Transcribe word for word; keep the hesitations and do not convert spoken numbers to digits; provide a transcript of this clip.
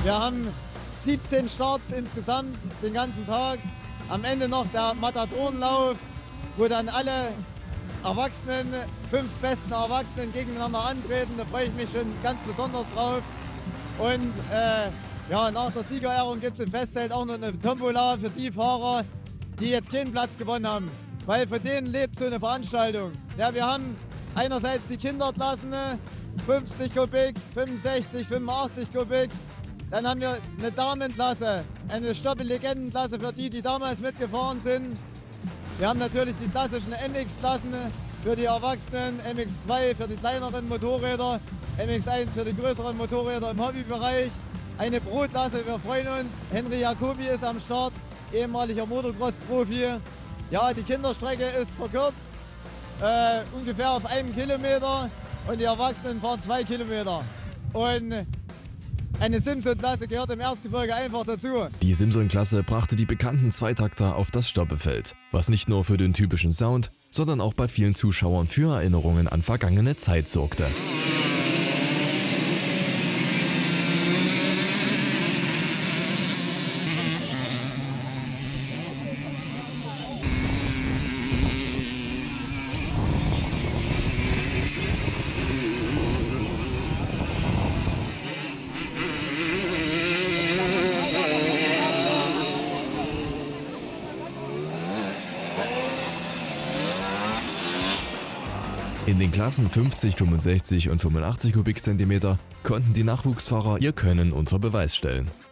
Wir haben siebzehn Starts insgesamt den ganzen Tag. Am Ende noch der Matadorenlauf, wo dann alle Erwachsenen, fünf besten Erwachsenen gegeneinander antreten. Da freue ich mich schon ganz besonders drauf. Und äh, ja, nach der Siegerehrung gibt es im Festzelt auch noch eine Tombola für die Fahrer, die jetzt keinen Platz gewonnen haben. Weil von denen lebt so eine Veranstaltung. Ja, wir haben einerseits die Kinderklassen, fünfzig Kubik, fünfundsechzig, fünfundachtzig Kubik. Dann haben wir eine Damenklasse, eine Stoppel-Legendenklasse für die, die damals mitgefahren sind. Wir haben natürlich die klassischen M X-Klassen für die Erwachsenen, M X zwei für die kleineren Motorräder, M X eins für die größeren Motorräder im Hobbybereich. Eine Pro-Klasse, wir freuen uns. Henry Jacobi ist am Start, ehemaliger Motocross-Profi. Ja, die Kinderstrecke ist verkürzt, äh, ungefähr auf einem Kilometer und die Erwachsenen fahren zwei Kilometer. Und eine Simson-Klasse gehört im Erzgebirge einfach dazu. Die Simson-Klasse brachte die bekannten Zweitakter auf das Stoppefeld, was nicht nur für den typischen Sound, sondern auch bei vielen Zuschauern für Erinnerungen an vergangene Zeit sorgte. In den Klassen fünfzig, fünfundsechzig und fünfundachtzig Kubikzentimeter konnten die Nachwuchsfahrer ihr Können unter Beweis stellen.